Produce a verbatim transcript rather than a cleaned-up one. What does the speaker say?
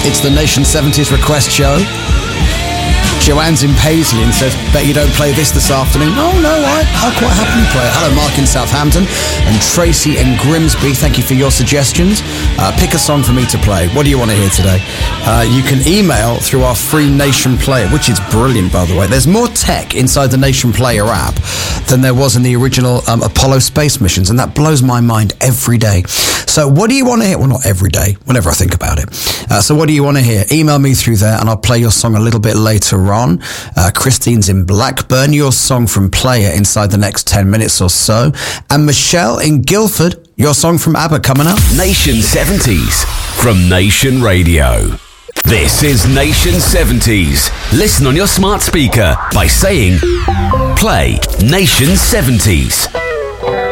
It's the Nation seventies request show. Joanne's in Paisley and says, bet you don't play this this afternoon. Oh, no, I, I'll quite happily play it. Hello, Mark in Southampton and Tracy in Grimsby. Thank you for your suggestions. Uh, pick a song for me to play. What do you want to hear today? Uh, you can email through our free Nation Player, which is brilliant, by the way. There's more tech inside the Nation Player app than there was in the original um, Apollo space missions, and that blows my mind every day. So what do you want to hear? Well, not every day, whenever I think about it. Uh, so what do you want to hear? Email me through there and I'll play your song a little bit later on. Uh, Christine's in Blackburn, your song from Player inside the next ten minutes or so. And Michelle in Guildford, your song from ABBA coming up. Nation seventies from Nation Radio. This is Nation seventies. Listen on your smart speaker by saying, play Nation seventies.